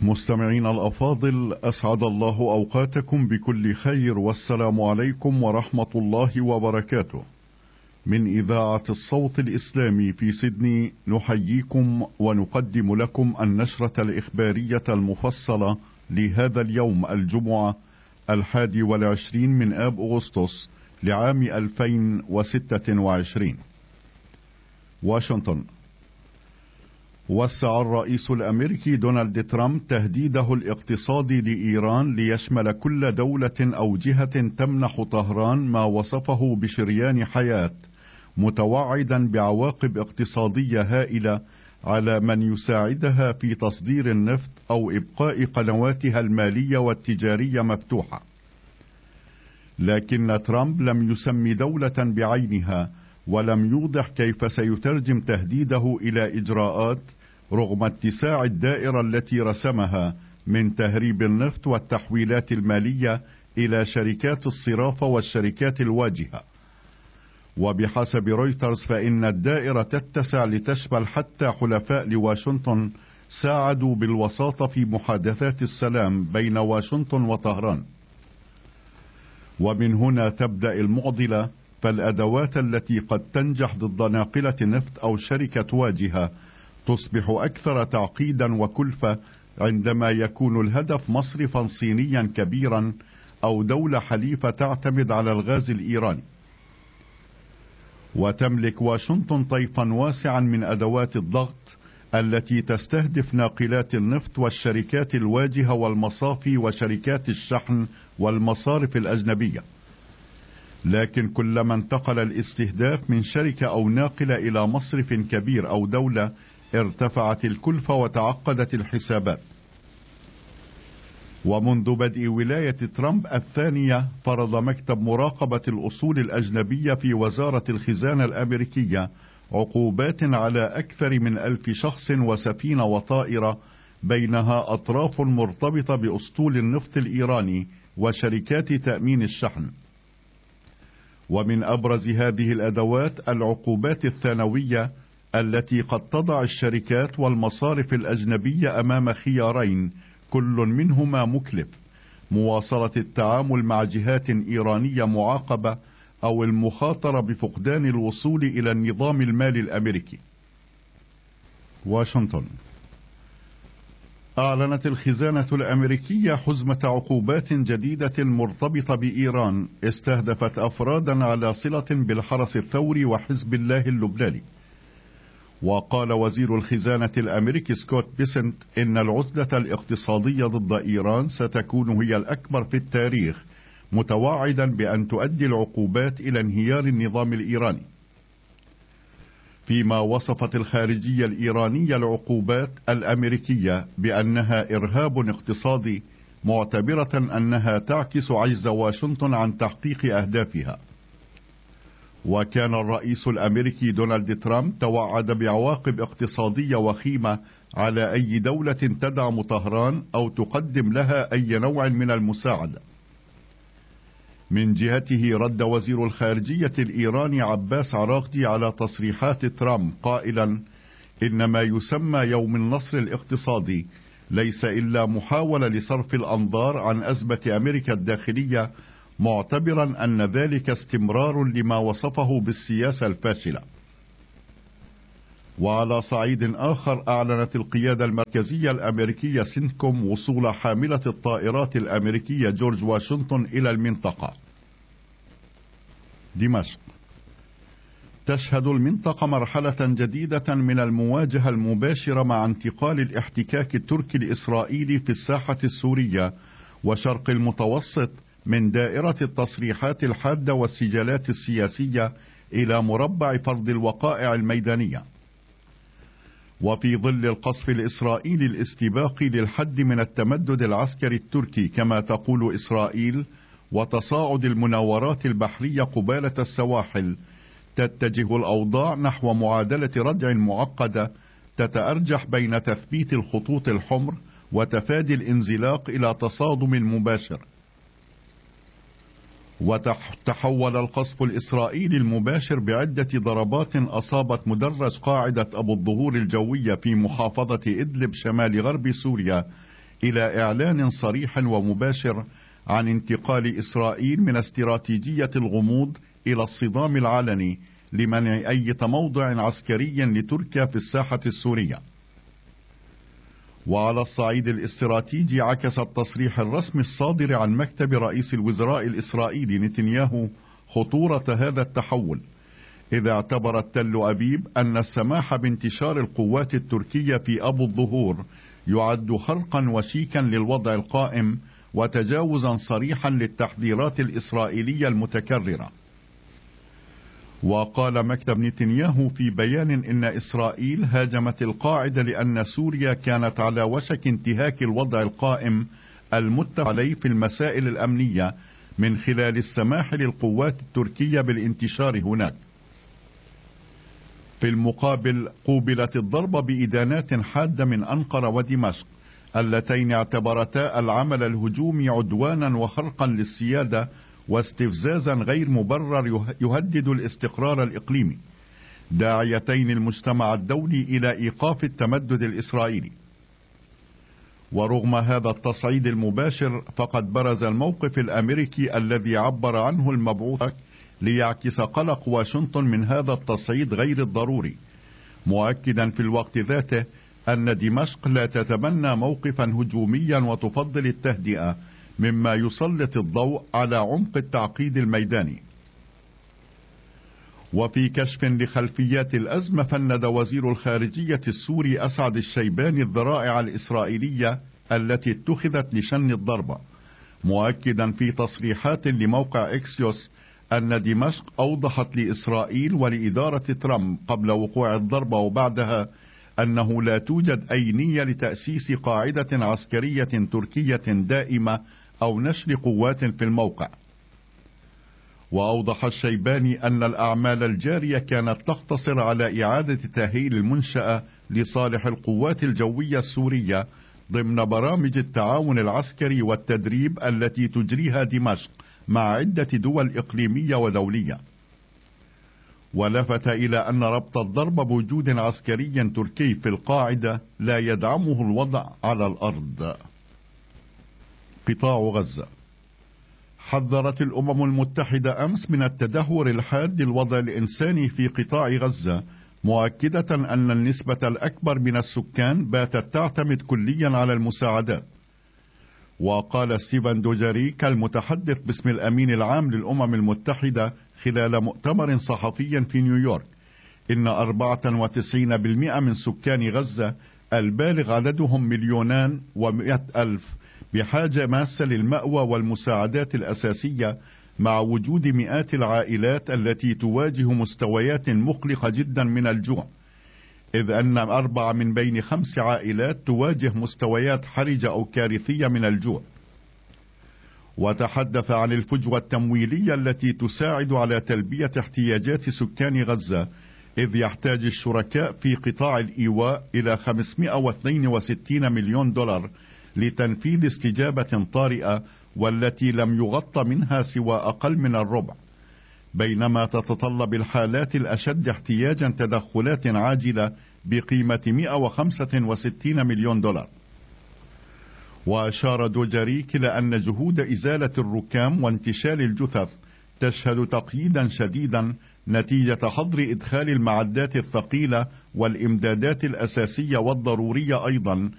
مستمعين الأفاضل، أسعد الله أوقاتكم بكل خير، والسلام عليكم ورحمة الله وبركاته. من إذاعة الصوت الإسلامي في سيدني نحييكم ونقدم لكم النشرة الإخبارية المفصلة لهذا اليوم الجمعة 21 من آب أغسطس لعام 2026. واشنطن. وسع الرئيس الأمريكي دونالد ترامب تهديده الاقتصادي لإيران ليشمل كل دولة أو جهة تمنح طهران ما وصفه بشريان حياة، متوعدا بعواقب اقتصادية هائلة على من يساعدها في تصدير النفط أو إبقاء قنواتها المالية والتجارية مفتوحة. لكن ترامب لم يسم دولة بعينها، ولم يوضح كيف سيترجم تهديده إلى إجراءات، رغم اتساع الدائرة التي رسمها من تهريب النفط والتحويلات المالية إلى شركات الصرافة والشركات الواجهة. وبحسب رويترز فإن الدائرة تتسع لتشمل حتى حلفاء لواشنطن ساعدوا بالوساطة في محادثات السلام بين واشنطن وطهران. ومن هنا تبدأ المعضلة، فالأدوات التي قد تنجح ضد ناقلة نفط أو شركة واجهة تصبح أكثر تعقيدا وكلفة عندما يكون الهدف مصرفا صينيا كبيرا أو دولة حليفة تعتمد على الغاز الإيراني. وتملك واشنطن طيفا واسعا من أدوات الضغط التي تستهدف ناقلات النفط والشركات الواجهة والمصافي وشركات الشحن والمصارف الأجنبية. لكن كلما انتقل الاستهداف من شركة أو ناقلة إلى مصرف كبير أو دولة ارتفعت الكلفة وتعقدت الحسابات. ومنذ بدء ولاية ترامب الثانية فرض مكتب مراقبة الأصول الأجنبية في وزارة الخزانة الأمريكية عقوبات على أكثر من 1000 شخص وسفينة وطائرة، بينها أطراف مرتبطة بأسطول النفط الإيراني وشركات تأمين الشحن. ومن أبرز هذه الأدوات العقوبات الثانوية التي قد تضع الشركات والمصارف الأجنبية أمام خيارين، كل منهما مكلف: مواصلة التعامل مع جهات إيرانية معاقبة، أو المخاطرة بفقدان الوصول إلى النظام المالي الأمريكي. واشنطن. أعلنت الخزانة الأمريكية حزمة عقوبات جديدة مرتبطة بإيران استهدفت أفرادا على صلة بالحرس الثوري وحزب الله اللبناني. وقال وزير الخزانة الأمريكي سكوت بيسنت إن العتدة الاقتصادية ضد إيران ستكون هي الأكبر في التاريخ، متوعدا بأن تؤدي العقوبات إلى انهيار النظام الإيراني. فيما وصفت الخارجية الإيرانية العقوبات الأمريكية بأنها إرهاب اقتصادي، معتبرة أنها تعكس عجز واشنطن عن تحقيق أهدافها. وكان الرئيس الأمريكي دونالد ترامب توعد بعواقب اقتصادية وخيمة على أي دولة تدعم طهران أو تقدم لها أي نوع من المساعدة. من جهته رد وزير الخارجية الإيراني عباس عراقجي على تصريحات ترامب قائلا إن ما يسمى يوم النصر الاقتصادي ليس إلا محاولة لصرف الأنظار عن أزمة أمريكا الداخلية، معتبرا أن ذلك استمرار لما وصفه بالسياسة الفاشلة. وعلى صعيد آخر أعلنت القيادة المركزية الأمريكية سنتكوم وصول حاملة الطائرات الأمريكية جورج واشنطن إلى المنطقة. دمشق. تشهد المنطقة مرحلة جديدة من المواجهة المباشرة مع انتقال الاحتكاك التركي الإسرائيلي في الساحة السورية وشرق المتوسط من دائرة التصريحات الحادة والسجالات السياسية إلى مربع فرض الوقائع الميدانية. وفي ظل القصف الإسرائيلي الاستباقي للحد من التمدد العسكري التركي كما تقول إسرائيل، وتصاعد المناورات البحرية قبالة السواحل، تتجه الأوضاع نحو معادلة ردع معقدة تتأرجح بين تثبيت الخطوط الحمر وتفادي الانزلاق إلى تصادم مباشر. وتحول القصف الإسرائيلي المباشر بعدة ضربات أصابت مدرج قاعدة أبو الظهور الجوية في محافظة إدلب شمال غرب سوريا إلى إعلان صريح ومباشر عن انتقال إسرائيل من استراتيجية الغموض إلى الصدام العلني لمنع أي تموضع عسكري لتركيا في الساحة السورية. وعلى الصعيد الاستراتيجي عكس التصريح الرسمي الصادر عن مكتب رئيس الوزراء الإسرائيلي نتنياهو خطورة هذا التحول، إذا اعتبرت تل أبيب أن السماح بانتشار القوات التركية في أبو الظهور يعد خرقا وشيكا للوضع القائم وتجاوزا صريحا للتحذيرات الإسرائيلية المتكررة. وقال مكتب نتنياهو في بيان إن إسرائيل هاجمت القاعدة لأن سوريا كانت على وشك انتهاك الوضع القائم المتفق عليه في المسائل الأمنية من خلال السماح للقوات التركية بالانتشار هناك. في المقابل قوبلت الضربة بإدانات حادة من أنقرة ودمشق، اللتين اعتبرتا العمل الهجومي عدوانا وخرقا للسيادة واستفزازا غير مبرر يهدد الاستقرار الإقليمي، داعيتين المجتمع الدولي إلى إيقاف التمدد الإسرائيلي. ورغم هذا التصعيد المباشر فقد برز الموقف الأمريكي الذي عبر عنه المبعوث ليعكس قلق واشنطن من هذا التصعيد غير الضروري، مؤكدا في الوقت ذاته أن دمشق لا تتبنى موقفا هجوميا وتفضل التهدئة، مما يسلط الضوء على عمق التعقيد الميداني. وفي كشف لخلفيات الأزمة فند وزير الخارجية السوري أسعد الشيباني الذرائع الإسرائيلية التي اتخذت لشن الضربة، مؤكدا في تصريحات لموقع إكسيوس أن دمشق أوضحت لإسرائيل ولإدارة ترامب قبل وقوع الضربة وبعدها أنه لا توجد أي نية لتأسيس قاعدة عسكرية تركية دائمة أو نشر قوات في الموقع. وأوضح الشيباني أن الأعمال الجارية كانت تقتصر على إعادة تأهيل المنشأة لصالح القوات الجوية السورية ضمن برامج التعاون العسكري والتدريب التي تجريها دمشق مع عدة دول إقليمية ودولية. ولفت إلى أن ربط الضرب بوجود عسكري تركي في القاعدة لا يدعمه الوضع على الأرض. قطاع غزة. حذرت الأمم المتحدة أمس من التدهور الحاد للوضع الإنساني في قطاع غزة، مؤكدة أن النسبة الأكبر من السكان باتت تعتمد كليا على المساعدات. وقال ستيفن دوجاريك المتحدث باسم الأمين العام للأمم المتحدة خلال مؤتمر صحفي في نيويورك إن 94% من سكان غزة البالغ عددهم 2,100,000 بحاجة ماسة للمأوى والمساعدات الأساسية، مع وجود مئات العائلات التي تواجه مستويات مقلقة جدا من الجوع، إذ أن 4 من بين 5 عائلات تواجه مستويات حرجة أو كارثية من الجوع. وتحدث عن الفجوة التمويلية التي تساعد على تلبية احتياجات سكان غزة، إذ يحتاج الشركاء في قطاع الإيواء إلى 562 مليون دولار لتنفيذ استجابة طارئة، والتي لم يغطى منها سوى أقل من الربع، بينما تتطلب الحالات الأشد احتياجا تدخلات عاجلة بقيمة 165 مليون دولار. وأشار دوجاريك إلى أن جهود إزالة الركام وانتشال الجثث تشهد تقييدا شديدا نتيجة حظر إدخال المعدات الثقيلة والإمدادات الأساسية والضرورية أيضا